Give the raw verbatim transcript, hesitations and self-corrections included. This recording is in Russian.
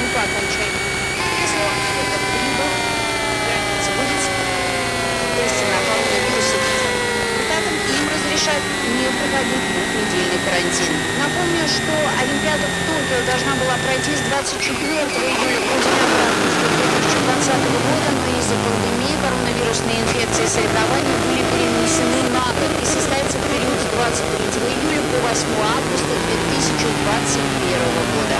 по окончании. Если он только прибыл, граница будет теста на коронавирус и результатом им разрешат не проходить двухнедельный карантин. Напомню, что Олимпиада в Токио должна была пройти с двадцать четвёртого июля по девятое августа две тысячи двадцатого года, но из-за пандемии коронавирусной инфекции соревнования были перенесены на год и состоятся в период с двадцать третьего июля по восьмое августа две тысячи двадцать первого года.